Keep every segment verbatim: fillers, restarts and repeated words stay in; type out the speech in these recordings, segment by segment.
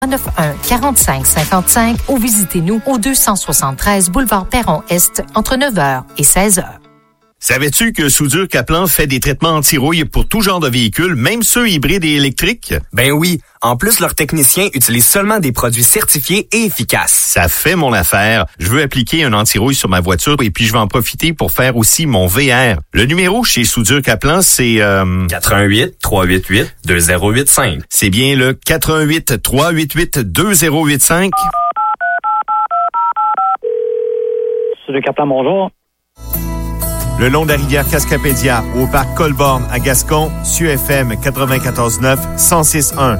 neuf un quarante-cinq cinquante-cinq ou visitez-nous au deux cent soixante-treize boulevard Perron-Est entre neuf heures et seize heures. Savais-tu que Soudure Kaplan fait des traitements anti-rouille pour tout genre de véhicules, même ceux hybrides et électriques? Ben oui. En plus, leurs techniciens utilisent seulement des produits certifiés et efficaces. Ça fait mon affaire. Je veux appliquer un anti-rouille sur ma voiture et puis je vais en profiter pour faire aussi mon V R. Le numéro chez Soudure Kaplan, c'est... Euh... quatre un huit, trois huit huit, deux zéro huit cinq. C'est bien le quatre un huit, trois huit huit, deux zéro huit cinq. Soudure Kaplan, bonjour. Le long de la rivière Cascapédia, au parc Colborne, à Gascon, S U F M quatre-vingt-quatorze neuf, cent six un.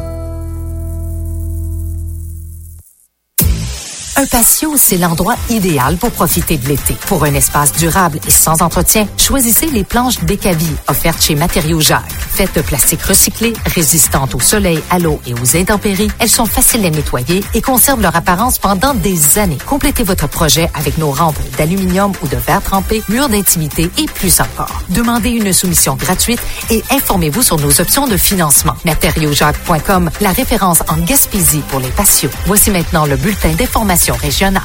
Un patio, c'est l'endroit idéal pour profiter de l'été. Pour un espace durable et sans entretien, choisissez les planches Décavi, offertes chez Matériaux Jacques. Faites de plastique recyclé, résistantes au soleil, à l'eau et aux intempéries, elles sont faciles à nettoyer et conservent leur apparence pendant des années. Complétez votre projet avec nos rampes d'aluminium ou de verre trempé, murs d'intimité et plus encore. Demandez une soumission gratuite et informez-vous sur nos options de financement. matériaux jacques point com, la référence en Gaspésie pour les patios. Voici maintenant le bulletin d'information régionale.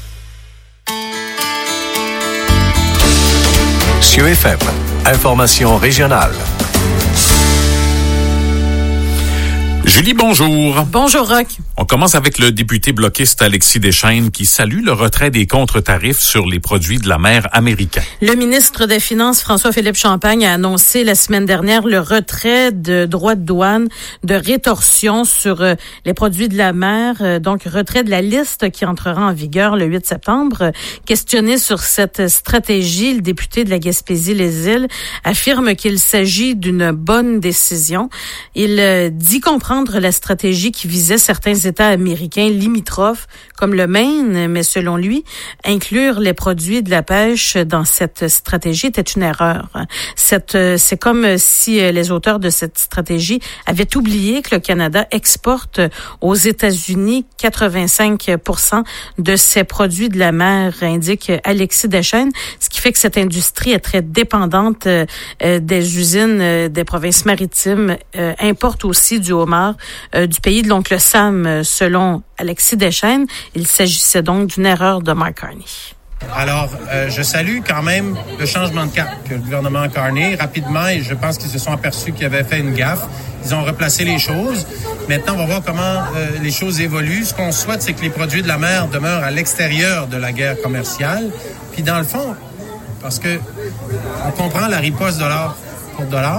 S U F M, information régionale. Julie, bonjour. Bonjour, Roch. On commence avec le député bloquiste Alexis Deschênes qui salue le retrait des contre-tarifs sur les produits de la mer américains. Le ministre des Finances, François-Philippe Champagne, a annoncé la semaine dernière le retrait de droits de douane de rétorsion sur euh, les produits de la mer, euh, donc retrait de la liste qui entrera en vigueur le huit septembre. Questionné sur cette stratégie, le député de la Gaspésie-les-Îles affirme qu'il s'agit d'une bonne décision. Il euh, dit comprendre la stratégie qui visait certains États américains limitrophes comme le Maine, mais selon lui, inclure les produits de la pêche dans cette stratégie était une erreur. Cette, c'est comme si les auteurs de cette stratégie avaient oublié que le Canada exporte aux États-Unis quatre-vingt-cinq pour cent de ses produits de la mer, indique Alexis Deschênes, ce qui fait que cette industrie est très dépendante euh, des usines euh, des provinces maritimes, euh, importe aussi du homard Euh, du pays de l'oncle Sam, euh, selon Alexis Deschênes. Il s'agissait donc d'une erreur de Mark Carney. Alors, euh, je salue quand même le changement de cap que le gouvernement Carney, rapidement, et je pense qu'ils se sont aperçus qu'ils avaient fait une gaffe. Ils ont replacé les choses. Maintenant, on va voir comment euh, les choses évoluent. Ce qu'on souhaite, c'est que les produits de la mer demeurent à l'extérieur de la guerre commerciale. Puis dans le fond, parce que on comprend la riposte dollar pour dollar,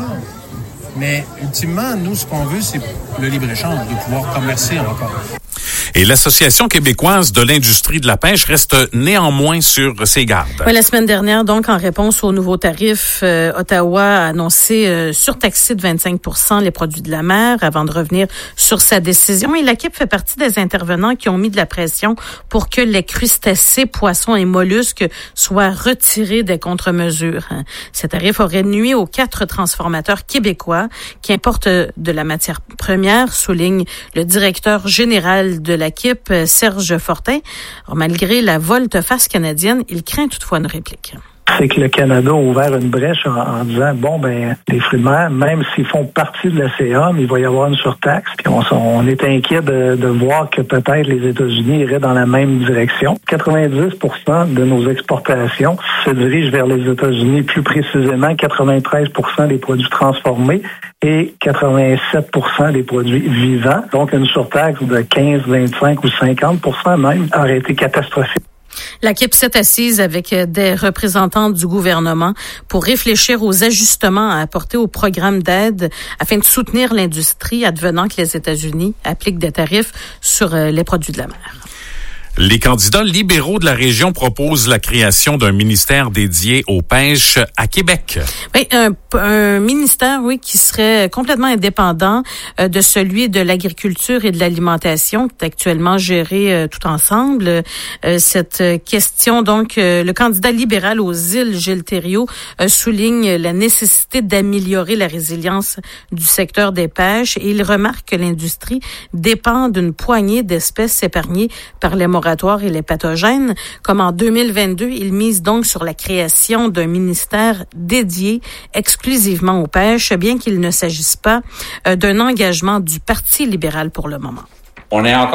mais ultimement, nous, ce qu'on veut, c'est le libre-échange, de pouvoir commercer encore. Et l'Association québécoise de l'industrie de la pêche reste néanmoins sur ses gardes. Oui, la semaine dernière, donc, en réponse aux nouveaux tarifs, euh, Ottawa a annoncé euh, surtaxer de vingt-cinq pour cent les produits de la mer avant de revenir sur sa décision. Et l'A Q I P fait partie des intervenants qui ont mis de la pression pour que les crustacés, poissons et mollusques soient retirés des contre-mesures. Ces tarifs auraient nui aux quatre transformateurs québécois qui importent de la matière première, souligne le directeur général de la Q I P, Serge Fortin. Alors, malgré la volte-face canadienne, il craint toutefois une réplique. C'est que le Canada a ouvert une brèche en, en disant, bon, ben, les fruits de mer, même s'ils font partie de l'A C A, mais il va y avoir une surtaxe. Puis on, on est inquiet de, de voir que peut-être les États-Unis iraient dans la même direction. quatre-vingt-dix pour cent de nos exportations se dirigent vers les États-Unis, plus précisément quatre-vingt-treize pour cent des produits transformés et quatre-vingt-sept pour cent des produits vivants. Donc, une surtaxe de quinze, vingt-cinq ou cinquante pour cent même aurait été catastrophique. La Q I P s'est assise avec des représentants du gouvernement pour réfléchir aux ajustements à apporter au programme d'aide afin de soutenir l'industrie, advenant que les États-Unis appliquent des tarifs sur les produits de la mer. Les candidats libéraux de la région proposent la création d'un ministère dédié aux pêches à Québec. Oui, un, un ministère, oui, qui serait complètement indépendant euh, de celui de l'agriculture et de l'alimentation, qui est actuellement géré euh, tout ensemble. Euh, cette question, donc, euh, le candidat libéral aux îles, Gilles Thériault, euh, souligne la nécessité d'améliorer la résilience du secteur des pêches et il remarque que l'industrie dépend d'une poignée d'espèces épargnées par les moratoires et les pathogènes. Comme en deux mille vingt-deux, il mise donc sur la création d'un ministère dédié exclusivement aux pêches, bien qu'il ne s'agisse pas euh, d'un engagement du Parti libéral pour le moment. On est encore